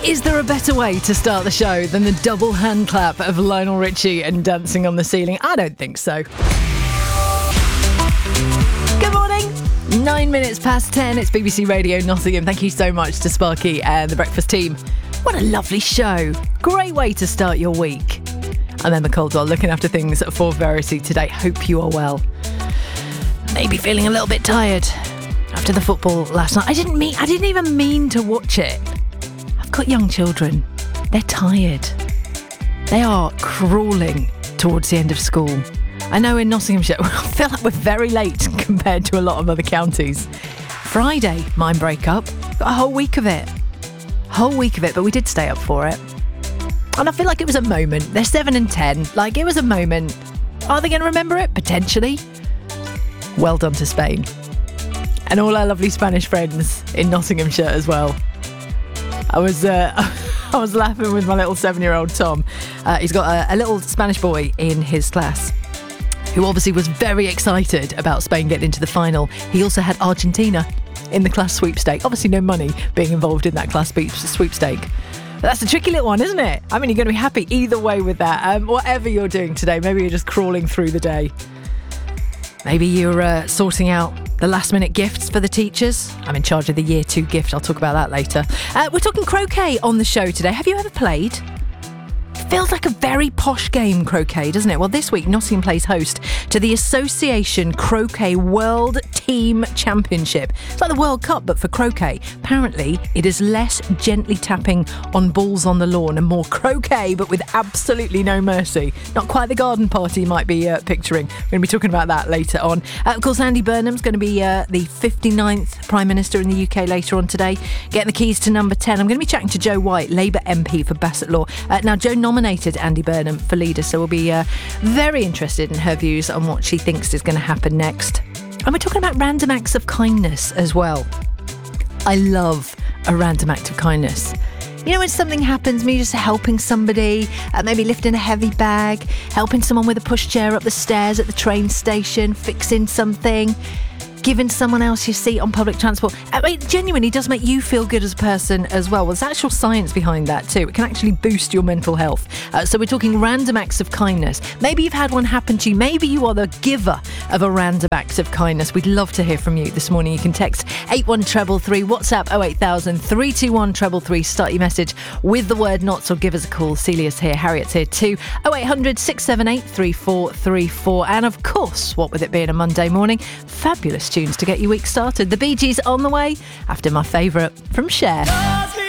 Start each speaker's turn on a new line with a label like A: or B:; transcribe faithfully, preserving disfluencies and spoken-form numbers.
A: Is there a better way to start the show than the double hand clap of Lionel Richie and Dancing on the Ceiling? I don't think so. Good morning. Nine minutes past ten. It's B B C Radio Nottingham. Thank you so much to Sparky and the breakfast team. What a lovely show. Great way to start your week. I'm Emma Caldwell, looking after things for Verity today. Hope you are well. Maybe feeling a little bit tired after the football last night. I didn't mean, I didn't even mean to watch it. I've got young children. They're tired. They are crawling towards the end of school. I know in Nottinghamshire, I feel like we're very late compared to a lot of other counties. Friday, mine break up. Got a whole week of it. Whole week of it, but we did stay up for it. And I feel like it was a moment. They're seven and ten. Like, it was a moment. Are they going to remember it? Potentially. Well done to Spain. And all our lovely Spanish friends in Nottinghamshire as well. I was uh, I was laughing with my little seven-year-old Tom. Uh, he's got a, a little Spanish boy in his class who obviously was very excited about Spain getting into the final. He also had Argentina in the class sweepstake. Obviously no money being involved in that class sweepstake. But that's a tricky little one, isn't it? I mean, you're going to be happy either way with that. Um, whatever you're doing today, maybe you're just crawling through the day. Maybe you're uh, sorting out the last minute gifts for the teachers. I'm in charge of the year two gift. I'll talk about that later. Uh, we're talking croquet on the show today. Have you ever played? Feels like a very posh game, croquet, doesn't it? Well, this week, Nottingham plays host to the Association Croquet World Team Championship. It's like the World Cup, but for croquet. Apparently, it is less gently tapping on balls on the lawn and more croquet, but with absolutely no mercy. Not quite the garden party you might be uh, picturing. We're going to be talking about that later on. Uh, of course, Andy Burnham's going to be uh, the fifty-ninth Prime Minister in the U K later on today. Getting the keys to number ten. I'm going to be chatting to Jo White, Labour M P for Bassett Law. Uh, now, Jo nominated Andy Burnham for leader, so we'll be uh, very interested in her views on what she thinks is going to happen next. And we're talking about random acts of kindness as well. I love a random act of kindness. You know, when something happens, me just helping somebody, uh, maybe lifting a heavy bag, helping someone with a pushchair up the stairs at the train station, fixing something, giving someone else your seat on public transport. I mean, it genuinely does make you feel good as a person as well. Well, there's actual science behind that too. It can actually boost your mental health. Uh, so we're talking random acts of kindness. Maybe you've had one happen to you. Maybe you are the giver of a random act of kindness. We'd love to hear from you this morning. You can text eight one three three three, WhatsApp oh eight thousand, three two one three three three. Start your message with the word NOTS or give us a call. Celia's here, Harriet's here too. oh eight hundred, six seven eight, three four three four. And of course, what with it being a Monday morning, fabulous tunes to get your week started. The Bee Gees on the way after my favourite from Cher.